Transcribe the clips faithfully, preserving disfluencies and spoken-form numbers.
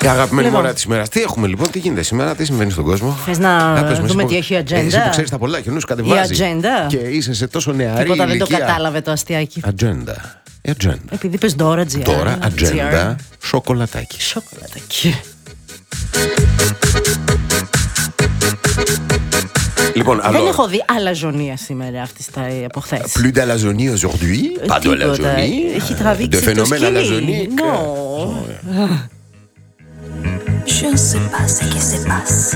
Η αγαπημένη λοιπόν. Μέρα τη ημέρα. Τι έχουμε λοιπόν, τι γίνεται σήμερα, τι συμβαίνει στον κόσμο. Θες να Α, δούμε τι έχει η ατζέντα. Εσύ που ξέρεις τα πολλά και νους κατεβάζει. Η ατζέντα. Και είσαι σε τόσο νεαρή Τίποτα ηλικία. δεν το κατάλαβε το αστιάκι. Ατζέντα. Η ατζέντα. Επειδή πες τώρα, τζι αρ. Τώρα ατζέντα, σοκολατάκι. Σοκολατάκι. Λοιπόν, δεν alors, έχω δει αλαζονία σήμερα αυτή από χθες. Plus d'alazoni aujourd'hui, pas de l'alazoni. Έχει τραβήξει de το phénomène σκηνή. alazonique. No. Je ne sais pas ce qui se passe.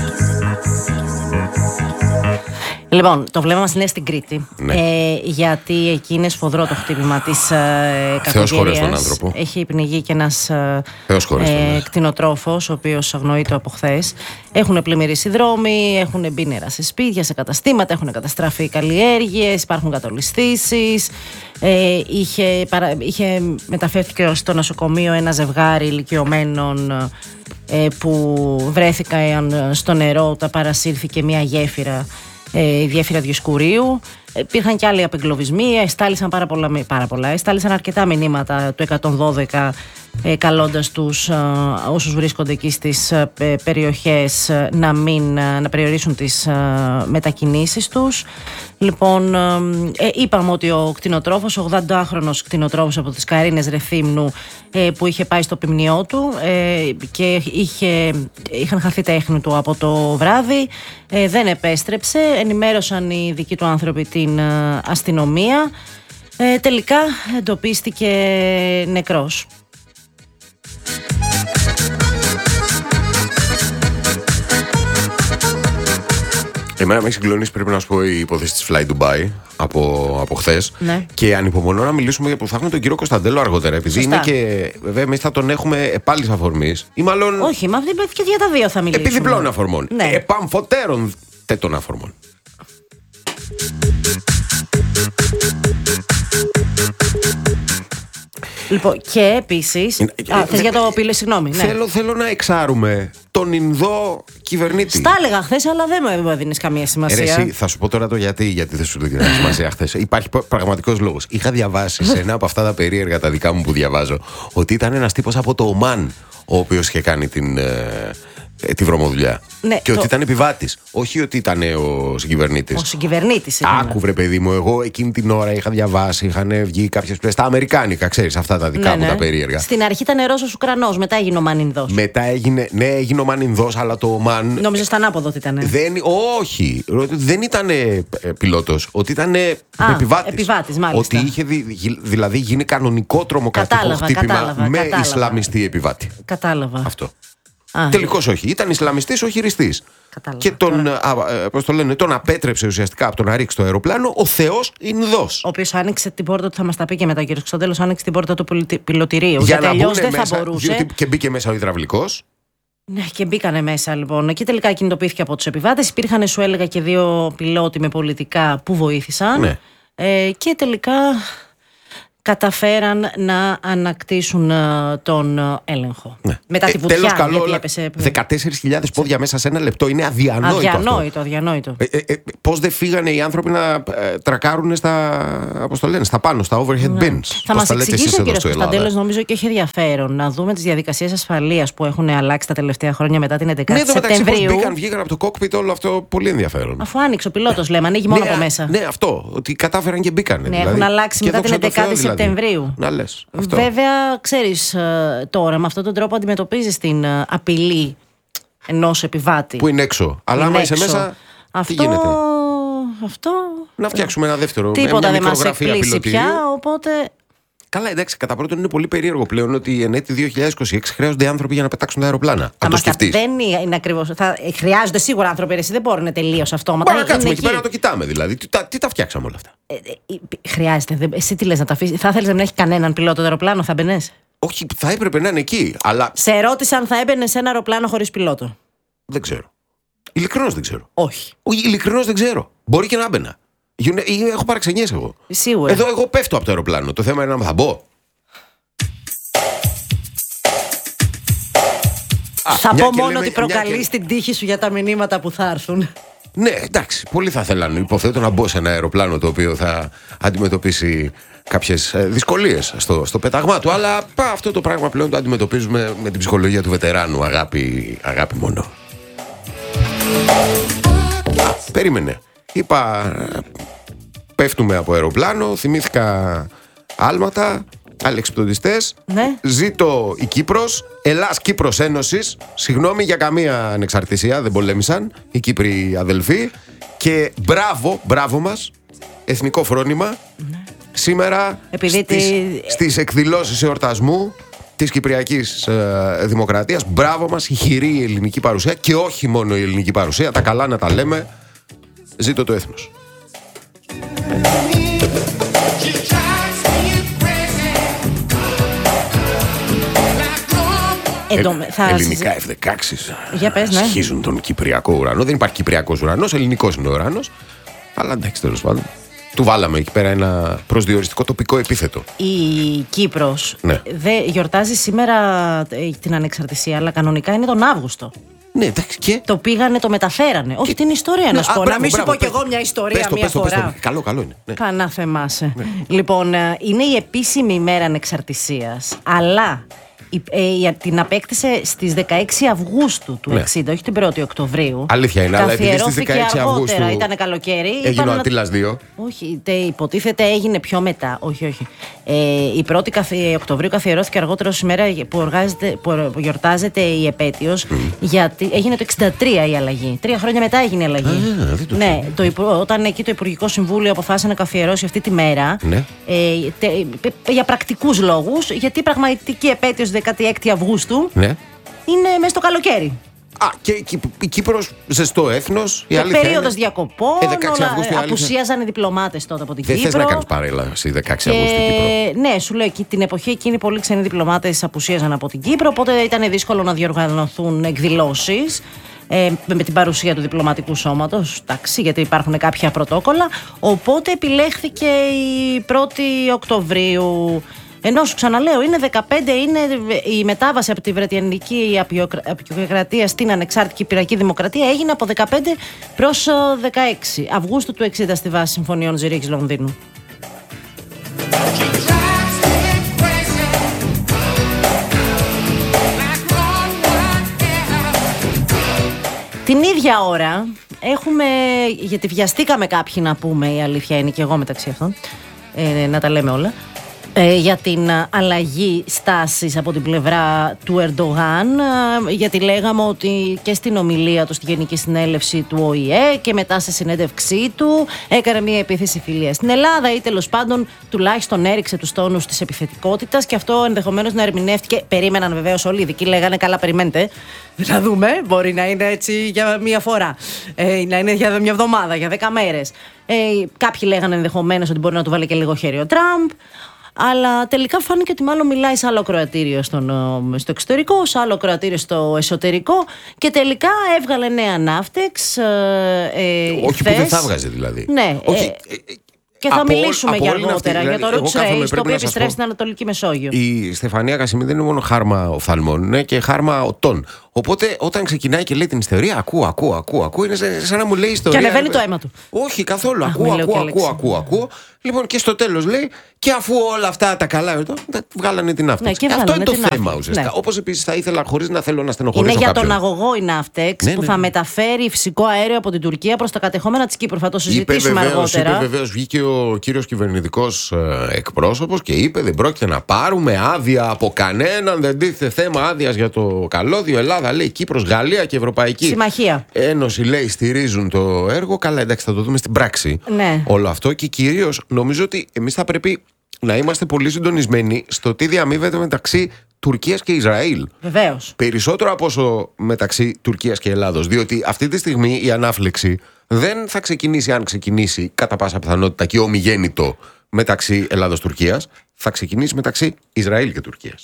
Λοιπόν, το βλέμμα μας είναι στην Κρήτη. Ναι. Ε, γιατί εκεί είναι σφοδρό το χτύπημα της ε, Θεός χωρές τον άνθρωπο. Έχει πνιγεί και ένας ε, ε, κτηνοτρόφος, ο οποίος αγνοείται από χθες. Έχουν πλημμυρίσει δρόμοι, έχουν μπει νερά σε σπίτια, σε καταστήματα, έχουν καταστραφεί καλλιέργειες, υπάρχουν κατολισθήσεις. Ε, είχε, παρα, είχε μεταφέρθηκε στο νοσοκομείο ένα ζευγάρι ηλικιωμένων ε, που βρέθηκαν στο νερό, τα παρασύρθηκε μια γέφυρα. Η γέφυρα Διοσκουρίου. Υπήρχαν και άλλοι απεγκλωβισμοί. Εστάλησαν πάρα πολλά, πάρα πολλά. Εστάλησαν αρκετά μηνύματα του εκατόν δώδεκα ε, καλώντας τους ε, όσους βρίσκονται εκεί στις ε, περιοχές ε, να, μην, ε, να περιορίσουν τις ε, μετακινήσεις τους. Λοιπόν, ε, είπαμε ότι ο κτηνοτρόφος, ο ογδοντάχρονος κτηνοτρόφος από τις Καρίνες Ρεθύμνου, ε, που είχε πάει στο ποιμνιό του ε, και είχε, είχαν χαθεί τα ίχνη του από το βράδυ, ε, δεν επέστρεψε. Ενημέρωσαν οι δικοί του άνθρωποι την ε, αστυνομία. Ε, τελικά εντοπίστηκε νεκρός. Εμένα με έχει συγκλονίσει, πρέπει να σου πω, η υπόθεση της Fly Dubai από, από χθες. Ναι. Και ανυπομονώ να μιλήσουμε, που θα έχουμε τον κύριο Κωνσταντέλο αργότερα. Επειδή Σωστά. είναι και. Βέβαια, εμείς θα τον έχουμε επάλης αφορμής. Ή μάλλον. Όχι, μα και για τα δύο θα μιλήσουμε. Επί διπλών αφορμών. Ναι. Επαμφωτέρων τέτων αφορμών. Λοιπόν, και επίσης. Α, θες για το πύλε, συγγνώμη. Ναι. Θέλω, θέλω να εξάρουμε τον Ινδό κυβερνήτη. Στα έλεγα χθες, αλλά δεν μου έδινες καμία σημασία. Ρε, εσύ, θα σου πω τώρα το γιατί, γιατί δεν σου έδινε σημασία χθες. Υπάρχει πραγματικός λόγος. Είχα διαβάσει σε ένα από αυτά τα περίεργα τα δικά μου που διαβάζω ότι ήταν ένας τύπος από το Ομάν ο οποίος είχε κάνει την. Ε, τη βρωμοδουλειά. Ναι, και το... ότι ήταν επιβάτης. Όχι ότι ήταν ο συγκυβερνήτης. Ο συγκυβερνήτης. Άκου βρε παιδί μου, εγώ εκείνη την ώρα είχα διαβάσει, είχαν βγει κάποιες πλέον στα αμερικάνικα, ξέρεις, αυτά τα δικά ναι, μου ναι. τα περίεργα. Στην αρχή ήταν Ρώσος Ουκρανός, μετά έγινε ο Μανινδός. Μετά έγινε, ναι, έγινε ο Μανινδός, αλλά το Ομάν. Νόμιζα στα ανάποδο ότι ήταν. Δεν, όχι, δεν ήταν ε, πιλότος, ότι ήταν επιβάτης. Επιβάτης, μάλιστα. Ότι είχε δη, δηλαδή γίνει κανονικό τρομοκρατικό χτύπημα κατάλαβα, με κατάλαβα. Ισλαμιστή επιβάτη. Κατάλαβα. Αυτό. Α, τελικώς όχι. Ήταν Ισλαμιστής, όχι ριστής. Κατάλαβα. Και τον, α, πώς το λένε, τον απέτρεψε ουσιαστικά από το να ρίξει το αεροπλάνο ο Θεός Ινδός. Ο οποίος άνοιξε την πόρτα του, θα μας τα πει και μετά ο κύριος Κωνσταντέλος, άνοιξε την πόρτα του πιλωτηρίου. Για γιατί να αλλιώς δεν μέσα, θα μπορούσε. Διότι και μπήκε μέσα ο υδραυλικός. Ναι, και μπήκανε μέσα λοιπόν. Και τελικά κινητοποιήθηκε από τους επιβάτες. Υπήρχαν, σου έλεγα, και δύο πιλότοι με πολιτικά που βοήθησαν. Ναι. Ε, και τελικά καταφέραν να ανακτήσουν uh, τον uh, έλεγχο. Ναι. Μετά τη βουτιά, τέλος, καλό, γιατί έπεσε. δεκατέσσερις χιλιάδες πόδια μέσα σε ένα λεπτό. Είναι αδιανόητο. Αδιανόητο, αδιανόητο. Ε, ε, ε, πώς δεν φύγανε οι άνθρωποι να ε, τρακάρουν στα, πώς το λένε, στα πάνω, στα overhead ναι. bins. Θα μας εξηγήσει ο κ. Κωνσταντέλος, νομίζω, και έχει ενδιαφέρον να δούμε τις διαδικασίες ασφαλείας που έχουν αλλάξει τα τελευταία χρόνια μετά την έντεκα Σεπτεμβρίου. Ναι, μπήκαν, βγήκαν από το κόκπιτ, όλο αυτό πολύ ενδιαφέρον. Αφού άνοιξε ο πιλότος, λέμε, ανοίγει μόνο ναι, από μέσα. Ναι, αυτό. Ότι κατάφεραν και μπήκαν. Ναι, δηλαδή. έχουν αλλάξει και μετά την έντεκα Σεπτεμβρίου. Να λες, αυτό. Βέβαια, ξέρεις, τώρα με αυτόν τον τρόπο αντιμετωπίζεις την απειλή ενός επιβάτη. Που είναι έξω. Αλλά άμα είσαι μέσα, αυτό... τι γίνεται. Αυτό... Να φτιάξουμε ένα δεύτερο. Τίποτα δεν μας εκπλήσει πια, οπότε... Καλά, εντάξει, κατά πρώτον είναι πολύ περίεργο πλέον ότι εν έτη δύο χιλιάδες είκοσι έξι χρειάζονται άνθρωποι για να πετάξουν τα αεροπλάνα. Αν το σκεφτείς. Δεν είναι ακριβώς. Θα... Χρειάζονται σίγουρα άνθρωποι, εσύ δεν μπορούν τελείως αυτόματα. Μπορεί να κάτσουμε εκεί πέρα να το κοιτάμε δηλαδή. Τι τα, τι τα φτιάξαμε όλα αυτά. Ε, ε, χρειάζεται. Δεν... Εσύ τι λες, να τα αφήσεις. Θα ήθελες να μην έχει κανέναν πιλότο το αεροπλάνο, θα μπαινες? Όχι, θα έπρεπε να είναι εκεί. Αλλά... Σε ρώτησα αν θα έμπαινε σε ένα αεροπλάνο χωρίς πιλότο. Δεν ξέρω. Ειλικρινώς δεν ξέρω. Όχι. Όχι, ειλικρινώς δεν ξέρω. Μπορεί και να μπαίνα. Έχω παραξενιές εγώ. Σίγουρα. Εδώ εγώ πέφτω από το αεροπλάνο. Το θέμα είναι να θα μπω. Θα Α, πω μόνο λέμε, ότι προκαλείς και... την τύχη σου για τα μηνύματα που θα έρθουν. Ναι, εντάξει. Πολλοί θα θέλαν, υποθέτω, να μπω σε ένα αεροπλάνο το οποίο θα αντιμετωπίσει κάποιες δυσκολίες στο, στο πέταγμά του. Αλλά πά, αυτό το πράγμα πλέον το αντιμετωπίζουμε με την ψυχολογία του βετεράνου. Αγάπη, αγάπη μόνο. Α, περίμενε. Είπα, πέφτουμε από αεροπλάνο, θυμήθηκα άλματα, αλεξιπτοντιστές. Ναι. Ζήτω η Κύπρος, Ελλάς Κύπρος Ένωσης. Συγγνώμη για καμία ανεξαρτησία, δεν πολέμησαν οι Κύπροι αδελφοί. Και μπράβο, μπράβο μας, εθνικό φρόνημα. Ναι. Σήμερα Επειδή στις, τη... στις εκδηλώσεις εορτασμού της Κυπριακής ε, Δημοκρατίας, μπράβο μας, ηχηρή η ελληνική παρουσία. Και όχι μόνο η ελληνική παρουσία, τα καλά να τα λέμε. Ζήτω το έθνος. Ε, το, θα ελληνικά εφ δεκαέξι Για πες, ναι. Σχίζουν τον Κυπριακό ουρανό. Δεν υπάρχει Κυπριακός ουρανός, ελληνικός είναι ο ουρανός. Αλλά εντάξει, τέλος πάντων. Του βάλαμε εκεί πέρα ένα προσδιοριστικό τοπικό επίθετο. Η Κύπρος ναι. δεν γιορτάζει σήμερα την ανεξαρτησία, αλλά κανονικά είναι τον Αύγουστο. Ναι, εντάξει, και... Το πήγανε, το μεταφέρανε. Και... Όχι την ιστορία, ναι, να σου πω. Να μην σου πω κι εγώ μια ιστορία πες το, μία πες το, φορά. πες το, καλό, καλό είναι. Ναι. Πανά θεμάσαι. Ναι. Λοιπόν, είναι η επίσημη ημέρα ανεξαρτησίας, αλλά ε, την απέκτησε στις δεκαέξι Αυγούστου του ναι. εξήντα, όχι την πρώτη Οκτωβρίου. Αλήθεια είναι, αλλά επειδή στις δεκαέξι Αυγούστου ήταν καλοκαίρι. Έγινε ο Αττήλας δύο. Όχι, τε, υποτίθεται έγινε πιο μετά. Όχι, όχι. Ε, η πρώτη Οκτωβρίου καθιερώθηκε αργότερα ως ημέρα που, που γιορτάζεται η επέτειος, mm. γιατί έγινε το εξήντα τρία η αλλαγή. Τρία χρόνια μετά έγινε η αλλαγή. Ah, το ναι, το, όταν εκεί το Υπουργικό Συμβούλιο αποφάσισε να καθιερώσει αυτή τη μέρα, ναι. ε, τε, για πρακτικούς λόγους, γιατί η πραγματική επέτειος δεκαέξι Αυγούστου ναι. είναι μέσα στο καλοκαίρι. Α, και η Κύπρος ζεστό έθνος. Και περίοδος διακοπών. Ε, όλα, απουσίαζαν οι διπλωμάτες τότε από την δεν Κύπρο. Δεν θες να κάνεις παρέλαση δεκαέξι Αυγούστου στην Κύπρο. Ναι, σου λέω, την εποχή εκείνη πολλοί ξένοι διπλωμάτες απουσίαζαν από την Κύπρο. Οπότε ήταν δύσκολο να διοργανωθούν εκδηλώσεις ε, με την παρουσία του διπλωματικού σώματος. Εντάξει, γιατί υπάρχουν κάποια πρωτόκολλα. Οπότε επιλέχθηκε η πρώτη Οκτωβρίου. Ενώ σου ξαναλέω, είναι δεκαπέντε, είναι η μετάβαση από τη Βρετανική Απεικιοκρατία στην ανεξάρτητη Κυπριακή Δημοκρατία έγινε από δεκαπέντε προς δεκαέξι Αυγούστου του εξήντα στη βάση συμφωνιών Ζυρίχης Λονδίνου. Την ίδια ώρα έχουμε, γιατί βιαστήκαμε κάποιοι να πούμε, η αλήθεια είναι και εγώ μεταξύ αυτών, ε, να τα λέμε όλα, Ε, για την αλλαγή στάσης από την πλευρά του Ερντογάν, ε, γιατί λέγαμε ότι και στην ομιλία του στη Γενική Συνέλευση του Ο Η Ε και μετά στη συνέντευξή του έκανε μια επίθεση φιλίας στην Ελλάδα ή τέλος πάντων τουλάχιστον έριξε τους τόνους της επιθετικότητας και αυτό ενδεχομένως να ερμηνεύτηκε. Περίμεναν βεβαίως όλοι οι ειδικοί, λέγανε καλά περιμένετε να δούμε, μπορεί να είναι έτσι για μια φορά, ε, να είναι για μια εβδομάδα, για δέκα μέρες. Ε, κάποιοι λέγανε ενδεχομένως ότι μπορεί να του βάλει και λίγο χέρι ο Τραμπ. Αλλά τελικά φάνηκε ότι μάλλον μιλάει σε άλλο κροατήριο στον, στο εξωτερικό, σε άλλο κροατήριο στο εσωτερικό και τελικά έβγαλε νέα ναύτεξ. Ε, ε, Όχι χθες. Που δεν θα βγάζει δηλαδή. Ναι. Όχι, ε, και θα από, μιλήσουμε για αργότερα δηλαδή, για το Roots Race, το οποίο επιστρέφει στην Ανατολική Μεσόγειο. Η Στεφανία Κασιμή δεν είναι μόνο χάρμα οφθαλμών, είναι και χάρμα οτών. Οπότε όταν ξεκινάει και λέει την ιστορία, ακούω, ακούω, ακούω, ακούω, είναι σαν να μου λέει ιστορία. Και ανεβαίνει το αίμα του. Όχι καθόλου. Ακούω, ακούω, ακούω, ακούω, ακούω. Λοιπόν, και στο τέλος λέει, και αφού όλα αυτά τα καλά εδώ, βγάλανε την ναύτεξ. Ναι, αυτό είναι το θέμα ουσιαστικά. Ναι. Όπως επίσης θα ήθελα, χωρίς να θέλω να στενοχωρήσω. Είναι για κάποιον. τον αγωγό η ναύτεξ ναι, που ναι, θα ναι. μεταφέρει φυσικό αέριο από την Τουρκία προς τα κατεχόμενα της Κύπρου. Θα το συζητήσουμε είπε βεβαίως, αργότερα. Είπε βεβαίως, βγήκε ο κύριος κυβερνητικός ε, εκπρόσωπος και είπε: δεν πρόκειται να πάρουμε άδεια από κανέναν. Δεν τίθεται θέμα άδειας για το καλώδιο. Ελλάδα λέει, Κύπρος, Γαλλία και Ευρωπαϊκή Συμμαχία Ένωση λέει στηρίζουν το έργο. Καλά, εντάξει, θα το δούμε στην πράξη ναι. όλο αυτό. Και κυρίως νομίζω ότι εμείς θα πρέπει να είμαστε πολύ συντονισμένοι στο τι διαμείβεται μεταξύ Τουρκίας και Ισραήλ. Βεβαίως. Περισσότερο από όσο μεταξύ Τουρκίας και Ελλάδος. Διότι αυτή τη στιγμή η ανάφλεξη δεν θα ξεκινήσει, αν ξεκινήσει κατά πάσα πιθανότητα και ομιγέννητο μεταξύ Ελλάδος-Τουρκίας, θα ξεκινήσει μεταξύ Ισραήλ και Τουρκίας.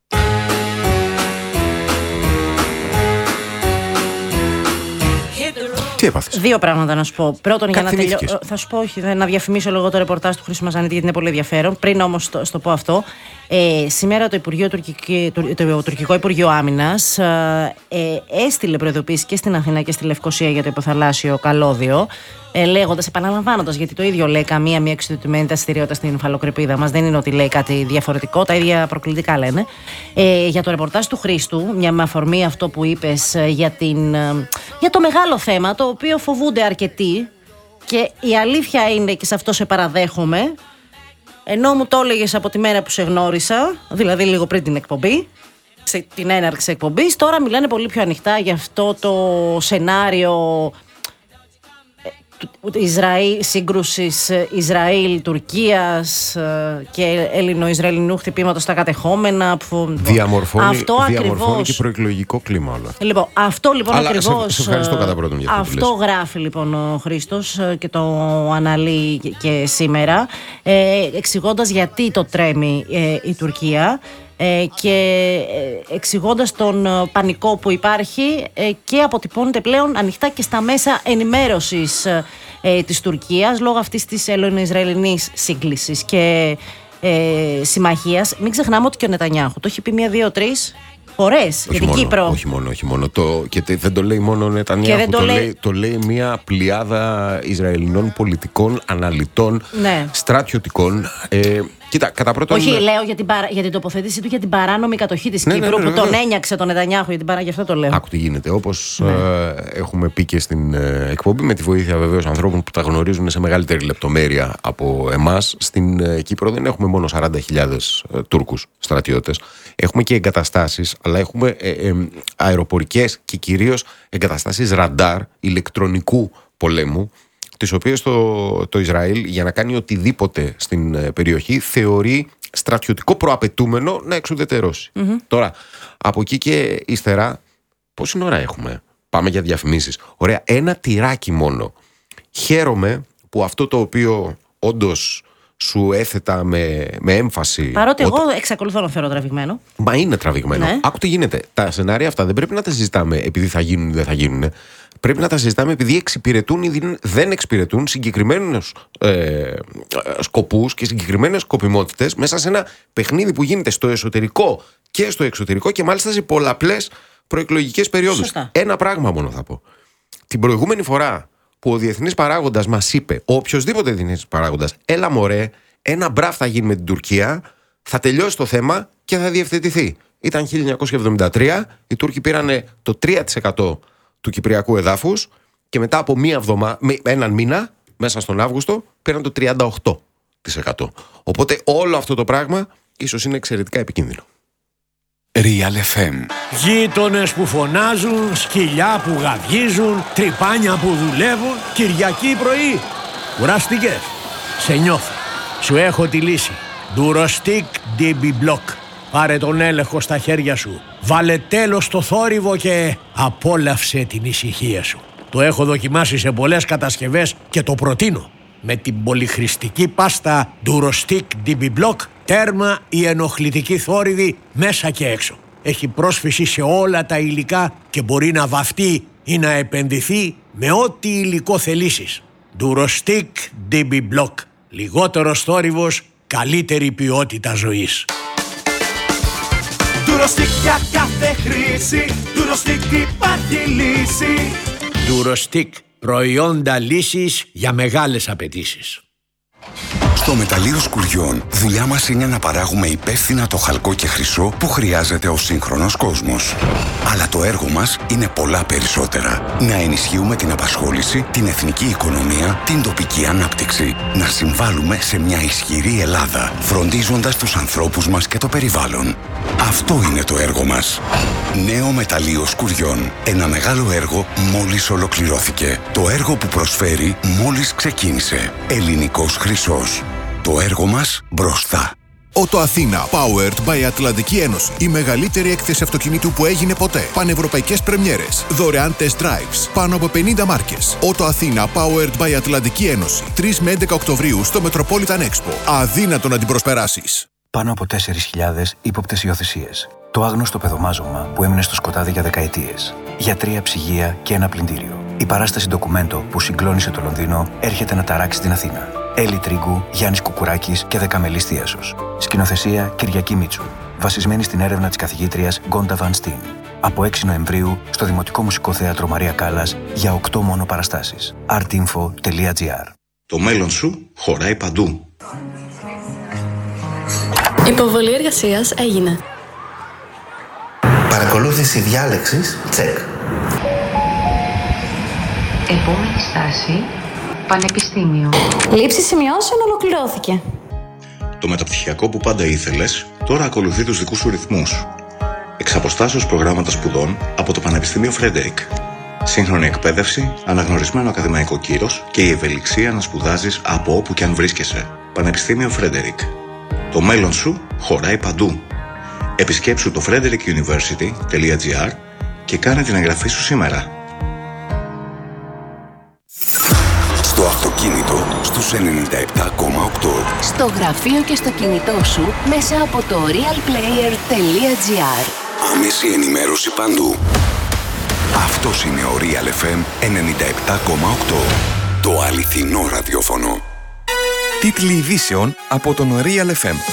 Τι έπαθες? Δύο πράγματα να σου πω. Πρώτον, για να τελειώσω. Θα σου πω, όχι, να διαφημίσω λίγο το ρεπορτάζ του Χρήστου Μαζανίτη, γιατί είναι πολύ ενδιαφέρον. Πριν όμως στο, στο πω αυτό, Ε, σήμερα το, Υπουργείο, το, το Τουρκικό Υπουργείο Άμυνας ε, ε, έστειλε προειδοποίηση και στην Αθήνα και στη Λευκοσία για το υποθαλάσσιο καλώδιο, ε, λέγοντας, επαναλαμβάνοντας, γιατί το ίδιο λέει καμία μία εξειδικευμένη δραστηριότητα στην υφαλοκρηπίδα μας, δεν είναι ότι λέει κάτι διαφορετικό, τα ίδια προκλητικά λένε. Ε, για το ρεπορτάζ του Χρήστου, μια με αφορμή αυτό που είπες για, την, για το μεγάλο θέμα, το οποίο φοβούνται αρκετοί, και η αλήθεια είναι, και σε αυτό σε παραδέχομαι, ενώ μου το έλεγες από τη μέρα που σε γνώρισα, δηλαδή λίγο πριν την εκπομπή, σε την έναρξη εκπομπής, τώρα μιλάνε πολύ πιο ανοιχτά για αυτό το σενάριο Ισραήλ, σύγκρουσης Ισραήλ-Τουρκίας και Έλληνο-Ισραηλινού χτυπήματος στα κατεχόμενα. Που... Διαμορφώνει, αυτό διαμορφώνει ακριβώς... και προεκλογικό κλίμα όλο αυτό. Λοιπόν, αυτό λοιπόν Αλλά ακριβώς. Σε, σε ευχαριστώ κατά πρώτον για αυτό. Αυτό γράφει λοιπόν ο Χρήστος και το αναλύει και σήμερα, ε, εξηγώντας γιατί το τρέμει ε, η Τουρκία. Και εξηγώντας τον πανικό που υπάρχει, και αποτυπώνεται πλέον ανοιχτά και στα μέσα ενημέρωσης της Τουρκίας λόγω αυτής της Έλληνο-Ισραηλινής σύγκλησης και ε, συμμαχίας. Μην ξεχνάμε ότι και ο Νετανιάχου το έχει πει μία, δύο, τρεις φορές για την μόνο, Κύπρο. Όχι μόνο, όχι μόνο. Το, και δεν το λέει μόνο ο Νετανιάχου. Το, το, λέει... Λέει, το λέει μια πλειάδα Ισραηλινών πολιτικών, αναλυτών, ναι. στρατιωτικών. Ε, Κοίτα, κατά πρώτον... Όχι, λέω για την, παρα... για την τοποθέτησή του για την παράνομη κατοχή της ναι, Κύπρου, ναι, ναι, ναι, που ναι, ναι. τον ένιαξε τον Νετανιάχου, για την παρά... γι' αυτό το λέω. Άκου τι γίνεται. Όπως ναι. ε, έχουμε πει και στην ε, εκπομπή, με τη βοήθεια βεβαίως ανθρώπων που τα γνωρίζουν σε μεγαλύτερη λεπτομέρεια από εμάς, στην ε, Κύπρο δεν έχουμε μόνο σαράντα χιλιάδες ε, Τούρκους στρατιώτες. Έχουμε και εγκαταστάσεις, αλλά έχουμε ε, ε, αεροπορικές και κυρίως εγκαταστάσεις ραντάρ ηλεκτρονικού πολέμου, τις οποίες το, το Ισραήλ, για να κάνει οτιδήποτε στην περιοχή, θεωρεί στρατιωτικό προαπαιτούμενο να εξουδετερώσει. Mm-hmm. Τώρα, από εκεί και ύστερα, πόση ώρα έχουμε? Πάμε για διαφημίσεις. Ωραία, ένα τυράκι μόνο. Χαίρομαι που αυτό το οποίο όντως σου έθετα με, με έμφαση. Παρότι ότι... εγώ εξακολουθώ να φέρω τραβηγμένο. Μα είναι τραβηγμένο. Ναι. Άκου τι γίνεται. Τα σενάρια αυτά δεν πρέπει να τα συζητάμε επειδή θα γίνουν ή δεν θα γίνουν. Πρέπει να τα συζητάμε επειδή εξυπηρετούν ή δεν εξυπηρετούν συγκεκριμένους ε, σκοπούς και συγκεκριμένες σκοπιμότητες μέσα σε ένα παιχνίδι που γίνεται στο εσωτερικό και στο εξωτερικό και μάλιστα σε πολλαπλές προεκλογικές περιόδους. Σωστά. Ένα πράγμα μόνο θα πω. Την προηγούμενη φορά που ο διεθνής παράγοντας μας είπε, ο οποιοσδήποτε διεθνής παράγοντας, έλα μωρέ, ένα μπραφ θα γίνει με την Τουρκία, θα τελειώσει το θέμα και θα διευθετηθεί. Ήταν χίλια εννιακόσια εβδομήντα τρία, οι Τούρκοι πήρανε το τρία τοις εκατό του κυπριακού εδάφους και μετά από μία εβδομάδα, έναν μήνα, μέσα στον Αύγουστο, πήραν το τριάντα οκτώ τοις εκατό. Οπότε όλο αυτό το πράγμα ίσως είναι εξαιρετικά επικίνδυνο. Real εφ εμ. Γείτονες που φωνάζουν, σκυλιά που γαβγίζουν, τρυπάνια που δουλεύουν, Κυριακή πρωί. Κουράστηκες? Σε νιώθω. Σου έχω τη λύση. Durostic ντι μπι Block. Πάρε τον έλεγχο στα χέρια σου. Βάλε τέλος στο θόρυβο και απόλαυσε την ησυχία σου. Το έχω δοκιμάσει σε πολλές κατασκευές και το προτείνω. Με την πολυχρηστική πάστα Durostic ντι μπι Block, τέρμα η ενοχλητική θόρυβη μέσα και έξω. Έχει πρόσφυση σε όλα τα υλικά και μπορεί να βαφτεί ή να επενδυθεί με ό,τι υλικό θελήσεις. Durostic ντι μπι Block. Λιγότερος θόρυβος, καλύτερη ποιότητα ζωής. Durostic για κάθε χρήση, Durostic υπάρχει λύση. Durostic, προϊόντα λύσης για μεγάλες απαιτήσεις. Στο μεταλλείο Σκουριών, δουλειά μας είναι να παράγουμε υπεύθυνα το χαλκό και χρυσό που χρειάζεται ο σύγχρονος κόσμος. Αλλά το έργο μας είναι πολλά περισσότερα. Να ενισχύουμε την απασχόληση, την εθνική οικονομία, την τοπική ανάπτυξη. Να συμβάλλουμε σε μια ισχυρή Ελλάδα, φροντίζοντας τους ανθρώπους μας και το περιβάλλον. Αυτό είναι το έργο μας. Νέο μεταλλείο Σκουριών. Ένα μεγάλο έργο μόλις ολοκληρώθηκε. Το έργο που προσφέρει μόλις ξεκίνησε. Ελληνικός χρυσός. Το έργο μας μπροστά. Ότο Αθήνα, powered by Ατλαντική Ένωση. Η μεγαλύτερη έκθεση αυτοκινήτου που έγινε ποτέ. Πανευρωπαϊκές πρεμιέρες. Δωρεάν test drives. Πάνω από πενήντα μάρκες. Ότο Αθήνα, powered by Ατλαντική Ένωση. τρεις με έντεκα Οκτωβρίου στο Metropolitan Expo. Αδύνατο να την προσπεράσεις. Πάνω από τέσσερις χιλιάδες ύποπτες υιοθεσίες. Το άγνωστο παιδομάζωμα που έμεινε στο σκοτάδι για δεκαετίες. Γιατρία, ψυγεία και ένα πλυντήριο. Η παράσταση ντοκουμέντο που συγκλώνησε το Λονδίνο έρχεται να ταράξει την Αθήνα. Έλλη Τρίγκου, Γιάννης Κουκουράκης και Δεκαμελής Θίασος. Σκηνοθεσία Κυριακή Μίτσου. Βασισμένη στην έρευνα της καθηγήτριας Γκόντα Βαν Στίν. Από έξι Νοεμβρίου στο Δημοτικό Μουσικό Θέατρο Μαρία Κάλλας για οκτώ μόνο παραστάσεις. artinfo τελεία gr. Το μέλλον σου χωράει παντού. Υποβολή εργασίας έγινε. Παρακολούθηση διάλεξης, τσεκ. Επόμενη στάση, Πανεπιστήμιο. Λήψη σημειώσεων ολοκληρώθηκε. Το μεταπτυχιακό που πάντα ήθελες, τώρα ακολουθεί τους δικούς σου ρυθμούς. Εξ αποστάσεως προγράμματα σπουδών από το Πανεπιστήμιο Φρέντερικ. Σύγχρονη εκπαίδευση, αναγνωρισμένο ακαδημαϊκό κύρος και η ευελιξία να σπουδάζεις από όπου και αν βρίσκεσαι. Πανεπιστήμιο Φρέντερικ. Το μέλλον σου χωράει παντού. Επισκέψου το frederick university τελεία gr και κάνε την εγγραφή σου σήμερα. Στο αυτοκίνητο στους ενενήντα επτά κόμμα οκτώ. Στο γραφείο και στο κινητό σου μέσα από το realplayer τελεία gr. Άμεση ενημέρωση παντού. Αυτός είναι ο Real εφ εμ ενενήντα επτά κόμμα οκτώ. Το αληθινό ραδιόφωνο. Τίτλοι ειδήσεων από τον Real εφ εμ.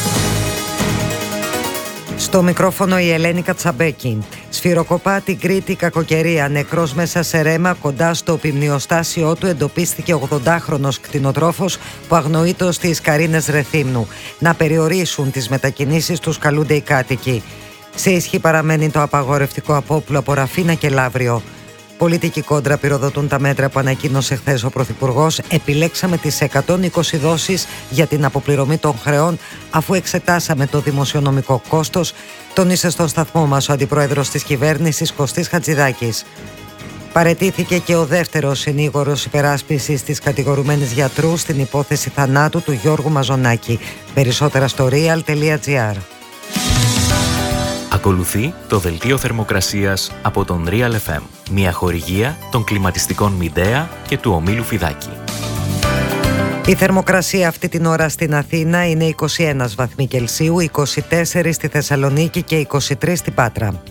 Στο μικρόφωνο η Ελένη Κατσαμπέκη. Σφυροκοπά την Κρήτη κακοκαιρία. Νεκρός μέσα σε ρέμα κοντά στο πυμνιοστάσιό του εντοπίστηκε ογδοντάχρονος κτηνοτρόφος που αγνοείτο στις Καρίνες Ρεθύμνου. Να περιορίσουν τις μετακινήσεις τους καλούνται οι κάτοικοι. Σε ισχύ παραμένει το απαγορευτικό απόπλο από Ραφίνα και Λαύριο. Πολιτική κόντρα πυροδοτούν τα μέτρα που ανακοίνωσε χθες ο Πρωθυπουργός. Επιλέξαμε τις εκατόν είκοσι δόσεις για την αποπληρωμή των χρεών, αφού εξετάσαμε το δημοσιονομικό κόστος, τόνισε στον σταθμό μας ο Αντιπρόεδρος της Κυβέρνησης Κωστής Χατζηδάκης. Παραιτήθηκε και ο δεύτερος συνήγορος υπεράσπισης της κατηγορουμένης γιατρού στην υπόθεση θανάτου του Γιώργου Μαζονάκη. Περισσότερα στο real τελεία gr. Ακολουθεί το δελτίο θερμοκρασίας από τον Real εφ εμ, μια χορηγία των κλιματιστικών Μιντέα και του ομίλου Φιδάκη. Η θερμοκρασία αυτή την ώρα στην Αθήνα είναι είκοσι ένα βαθμοί Κελσίου, είκοσι τέσσερα στη Θεσσαλονίκη και είκοσι τρία στην Πάτρα.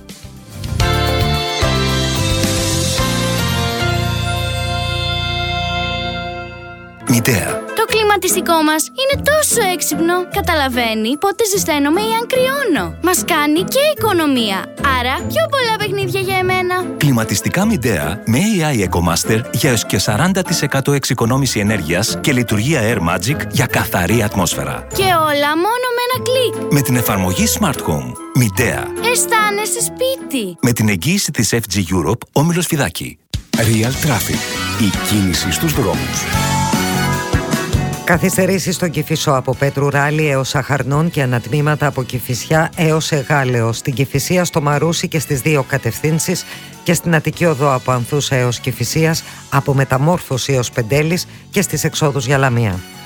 Μιντέα. Το κλιματιστικό μας είναι τόσο έξυπνο. Καταλαβαίνει πότε ζεσταίνομαι ή αν κρυώνω. Μας κάνει και οικονομία. Άρα πιο πολλά παιχνίδια για εμένα. Κλιματιστικά Μιντέα με έι άι EcoMaster για έως και σαράντα τοις εκατό εξοικονόμηση ενέργειας και λειτουργία Air Magic για καθαρή ατμόσφαιρα. Και όλα μόνο με ένα κλικ. Με την εφαρμογή Smart Home. Μιντέα. Αισθάνεσαι σπίτι. Με την εγγύηση της εφ τζι Europe, όμιλος Φιδάκη. Real Traffic. Η κίνηση στους δρόμους. Καθυστερήσεις στον Κηφισό από Πέτρου Ράλη έως Αχαρνών και ανατμήματα από Κηφισιά έως Εγάλεο. Στην Κηφισία, στο Μαρούσι και στις δύο κατευθύνσεις και στην Αττική Οδό από Ανθούσα έως Κηφισίας, από Μεταμόρφωση έως Πεντέλης και στις εξόδους για Λαμία.